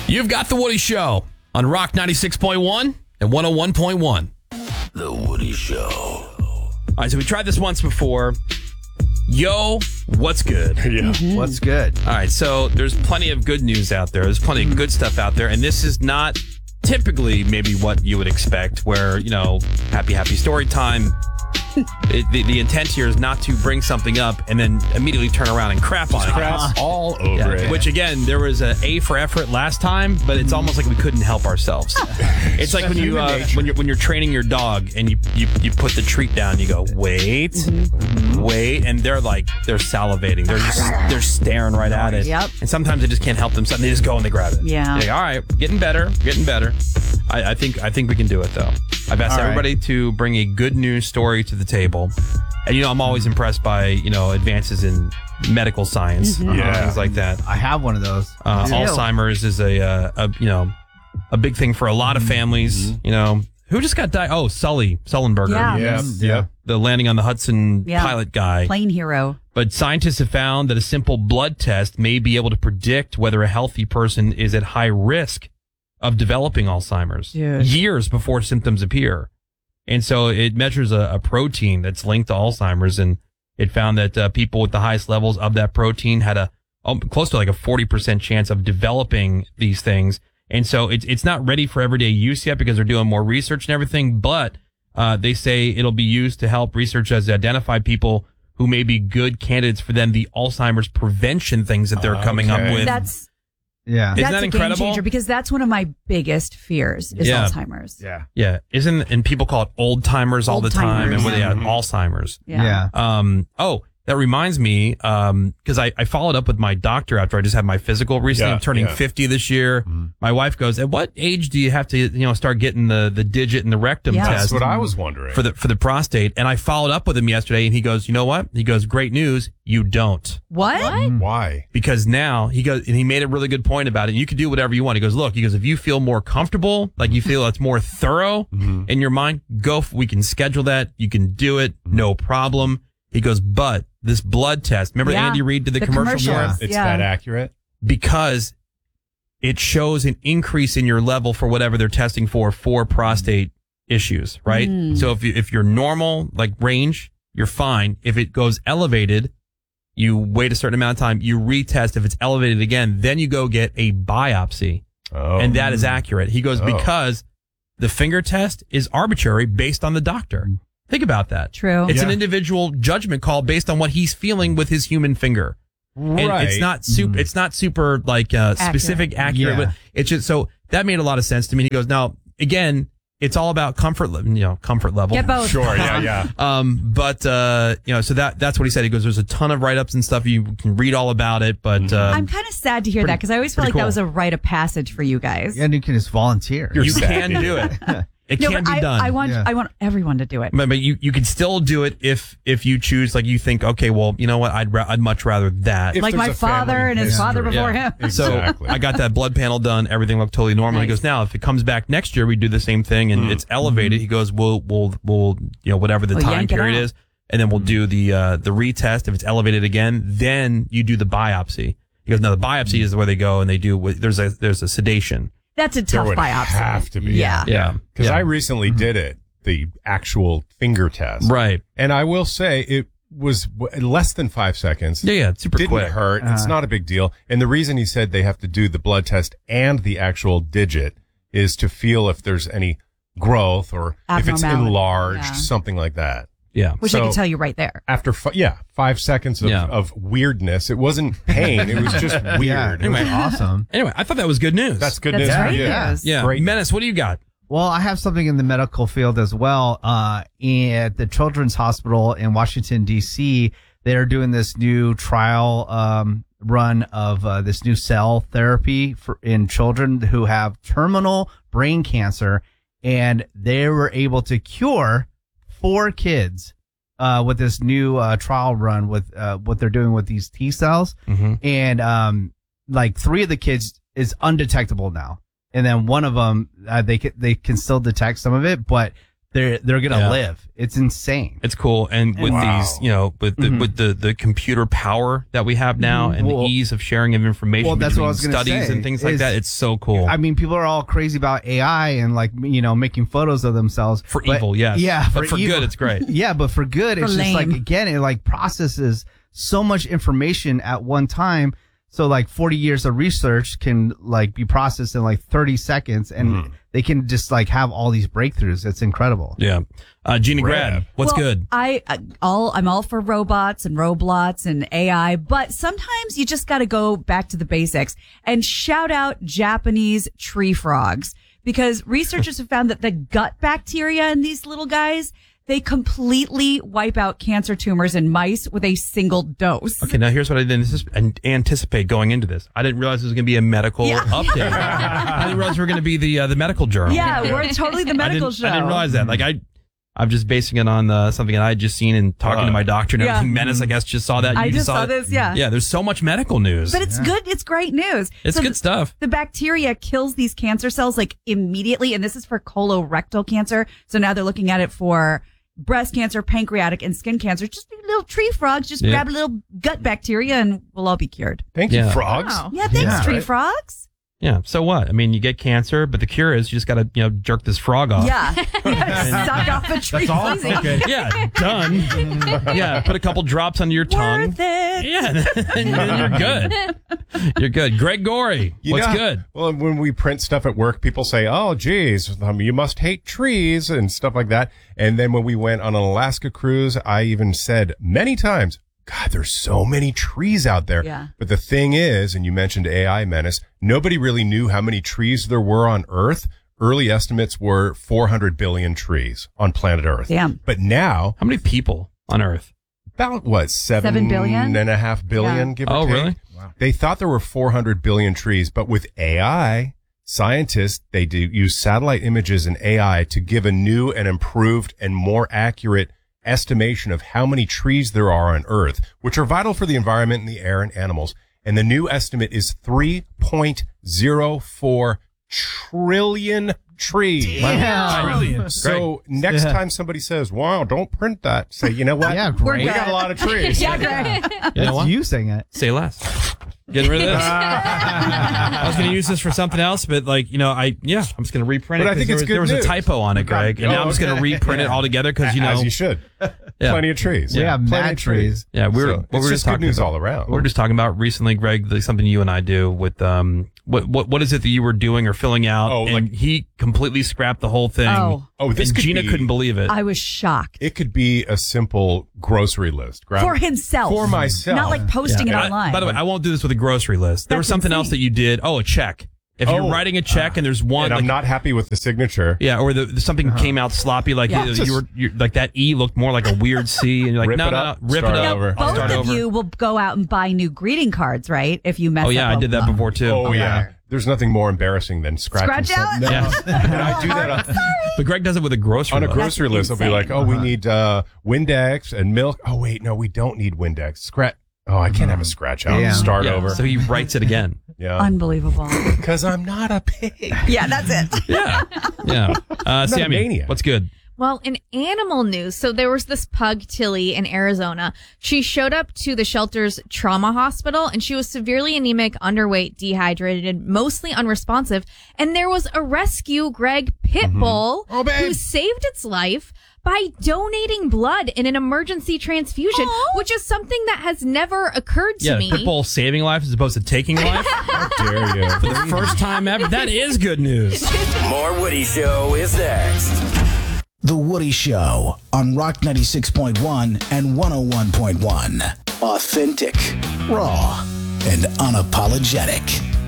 You've got The Woody Show on Rock 96.1 and 101.1. The Woody Show. All right, so we tried this once before. Yo, what's good? Yeah. What's good? All right, so there's plenty of good news out there. There's plenty of good stuff out there, and this is not typically maybe what you would expect, where, you know, happy story time. The intent here is not to bring something up and then immediately turn around and crap on it. Crap all over it. Which, again, there was a A for effort last time, but it's almost like we couldn't help ourselves. It's like when you're training your dog and you put the treat down, you go, wait, and they're salivating. They're staring right at it. Yep. And sometimes they just can't help themselves. They just go and they grab it. Yeah. You're like, all right, getting better. I think we can do it, though. I've asked everybody to bring a good news story to the table. And, you know, I'm always impressed by, you know, advances in medical science. Things like that. I have one of those. Alzheimer's is a big thing for a lot of families. You know, who just got died? Oh, Sullenberger. Yeah. Yep. The landing on the Hudson pilot guy. Plane hero. But scientists have found that a simple blood test may be able to predict whether a healthy person is at high risk of developing Alzheimer's years before symptoms appear. And so it measures a protein that's linked to Alzheimer's, and it found that people with the highest levels of that protein had close to like a 40% chance of developing these things. And so it's not ready for everyday use yet because they're doing more research and everything, but they say it'll be used to help researchers identify people who may be good candidates for then the Alzheimer's prevention things that they're coming up with. That's Isn't that a incredible? game changer because that's one of my biggest fears is Alzheimer's. Yeah. And people call it old timers all the time, and Alzheimer's. Yeah. That reminds me, because I followed up with my doctor after I just had my physical recently. I'm turning 50 this year. My wife goes, "At what age do you have to, start getting the digit and the rectum test?" That's what I was wondering. For the prostate. And I followed up with him yesterday, and he goes, "You know what?" He goes, "Great news, you don't." What? Why? Because now he goes, and he made a really good point about it. You can do whatever you want. He goes, "Look," he goes, "if you feel more comfortable, like you feel it's more thorough in your mind, we can schedule that. You can do it. No problem." He goes, "But this blood test," remember Andy Reid did the commercial for it? It's that accurate? Because it shows an increase in your level for whatever they're testing for prostate issues, right? So if you're normal, like range, you're fine. If it goes elevated, you wait a certain amount of time, you retest. If it's elevated again, then you go get a biopsy. And that is accurate. He goes, because the finger test is arbitrary based on the doctor. Think about that. True. It's an individual judgment call based on what he's feeling with his human finger. Right. And it's not super like specific, accurate. But it's just, so that made a lot of sense to me. He goes, now again, it's all about comfort level. Get both. Sure. Yeah. So that's what he said. He goes, there's a ton of write-ups and stuff. You can read all about it, but I'm kind of sad to hear that because I always felt like cool. that was a rite of passage for you guys. And you can just volunteer. you can do it. It can be done. I want everyone to do it. But you can still do it if you choose, like you think, okay, well, you know what, I'd much rather that. If like there's my a father family and his father history. before him. Exactly. So I got that blood panel done. Everything looked totally normal. He Nice. goes, now if it comes back next year, we do the same thing and it's elevated. He goes, we'll whatever the time yank it period out. is, and then we'll do the retest. If it's elevated again, then you do the biopsy. He goes, no, the biopsy is where they go and they do. There's a sedation. That's a There tough would biopsy. have to be. Yeah. Yeah, Because I recently did it, the actual finger test. right. And I will say it was less than 5 seconds. Yeah, super Didn't quick. hurt. It's not a big deal. And the reason he said they have to do the blood test and the actual digit is to feel if there's any growth or if it's Abnormality. enlarged, Yeah. something like that. Yeah. Which I So- can tell you right there. After 5 seconds of weirdness, it wasn't pain. It was just weird. Yeah, it was awesome. Anyway, I thought that was good news. That's good That's news. great Yeah. news. Yeah. Great. Menace, what do you got? Well, I have something in the medical field as well. At the Children's Hospital in Washington, D.C., they're doing this new trial run of this new cell therapy in children who have terminal brain cancer. And they were able to cure 4 kids with this new trial run with what they're doing with these T cells. And like 3 of the kids is undetectable now. And then one of them, they can still detect some of it, but they're gonna live. It's insane. It's cool, and with these, with the computer power that we have now, and the ease of sharing of information between studies and things like that, it's so cool. I mean, people are all crazy about AI and making photos of themselves for evil, yes, but for good, it's great. Yeah, but for good, it's just again, it processes so much information at one time. So 40 years of research can be processed in 30 seconds, and they can just have all these breakthroughs. It's incredible. Yeah. Gina Grad, what's good? I'm all for robots and Roblox and AI, but sometimes you just got to go back to the basics and shout out Japanese tree frogs, because researchers have found that the gut bacteria in these little guys, they completely wipe out cancer tumors in mice with a single dose. Okay, now here's what I didn't anticipate going into this. I didn't realize it was going to be a medical update. I didn't realize we were going to be the medical journal. Yeah, we're totally the medical show. I didn't realize that. I'm just basing it on something that I had just seen and talking to my doctor and everything. Menace, I guess, just saw that. I just saw this, yeah. Yeah, there's so much medical news. But it's good. It's great news. It's good stuff. The bacteria kills these cancer cells immediately, and this is for colorectal cancer. So now they're looking at it for breast cancer, pancreatic, and skin cancer. Just little tree frogs. Just grab a little gut bacteria and we'll all be cured. Thank you, frogs. Wow. Yeah, thanks, tree frogs. Yeah, so what? I mean, you get cancer, but the cure is you just got to, jerk this frog off. Yeah. Suck off a tree. That's all? Okay. Yeah, done. Yeah, put a couple drops under your tongue. Worth it. Yeah, and you're good. You're good. Greg Gorey, what's good? Well, when we print stuff at work, people say, oh, geez, you must hate trees and stuff like that. And then when we went on an Alaska cruise, I even said many times, God, there's so many trees out there. Yeah. But the thing is, and you mentioned AI, Menace, nobody really knew how many trees there were on Earth. Early estimates were 400 billion trees on planet Earth. Damn. But now, how many people on Earth? About what, 7 billion? and a half billion, give or take. Really? Wow. They thought there were 400 billion trees, but with AI, scientists, they do use satellite images and AI to give a new and improved and more accurate estimation of how many trees there are on Earth, which are vital for the environment and the air and animals. And the new estimate is 3.04 trillion trees. Trillion. So next time somebody says, wow, don't print that, say, you know what? Yeah, great. We got a lot of trees. Yeah, great. You know what? You saying it. Say less. Getting rid of this. I was going to use this for something else, but I'm just going to reprint it. But I think there was a typo on it, Greg, and now I'm just going to reprint it all together because as you should. Plenty of trees. Yeah, plenty mad of trees. Yeah, we're just just good talking news about, all around. We were just talking about recently, Greg, something you and I do with what is it that you were doing or filling out? And he completely scrapped the whole thing. This and could Gina be, couldn't believe it. I was shocked. It could be a simple grocery list. For himself. For myself. Not posting it online. By the way, I won't do this with a grocery list. There was something else that you did. A check. If you're writing a check and there's one, and I'm not happy with the signature. Yeah, or something came out sloppy, you're like that E looked more like a weird C, and you're like, no, rip it up. Over. Both of you will go out and buy new greeting cards, right? If you mess up. Oh yeah, I did that before too. Oh yeah. There's nothing more embarrassing than scratching Scratch out? Yeah. And I do that but Greg does it with a grocery on a list. grocery list. I'll be like, we need Windex and milk. Oh wait, no, we don't need Windex. Scratch. Oh, I can't have a scratch out. Yeah. Start over. So he writes it again. Yeah. Unbelievable. Because I'm not a pig. Yeah, that's it. Yeah. Sammy, maniac. what's good? Well, in animal news, so there was this pug, Tilly, in Arizona. She showed up to the shelter's trauma hospital, and she was severely anemic, underweight, dehydrated, mostly unresponsive. And there was a rescue, Greg Pitbull, who saved its life by donating blood in an emergency transfusion, which is something that has never occurred to me. Pitbull saving life as opposed to taking life. How dare you? For the first time ever. That is good news. More Woody Show is next. The Woody Show on Rock 96.1 and 101.1. Authentic, raw, and unapologetic.